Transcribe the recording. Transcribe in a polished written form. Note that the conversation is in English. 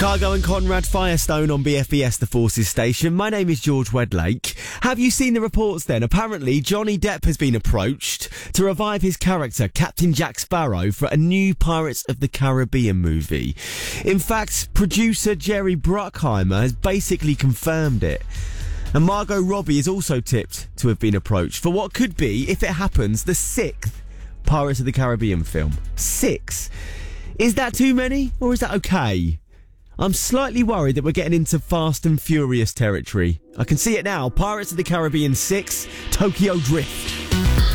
Cargo and Conrad Firestone on BFBS, the Forces station. My name is George Wedlake. Have you seen the reports then? Apparently, Johnny Depp has been approached to revive his character, Captain Jack Sparrow, for a new Pirates of the Caribbean movie. In fact, producer Jerry Bruckheimer has basically confirmed it. And Margot Robbie is also tipped to have been approached for what could be, if it happens, the 6th Pirates of the Caribbean film. 6. Is that too many, or is that okay? I'm slightly worried that we're getting into Fast and Furious territory. I can see it now. Pirates of the Caribbean 6, Tokyo Drift.